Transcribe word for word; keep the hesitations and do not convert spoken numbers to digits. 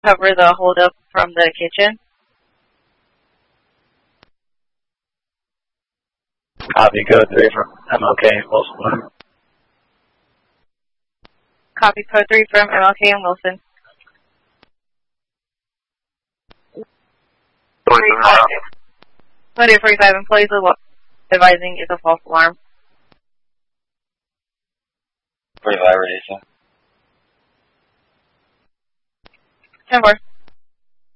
cover the holdup from the kitchen. Copy, code three from M L K and Wilson. Copy, code three from M L K and Wilson. Monday forty-five employees advising is a false alarm. forty-five, reducing. ten four.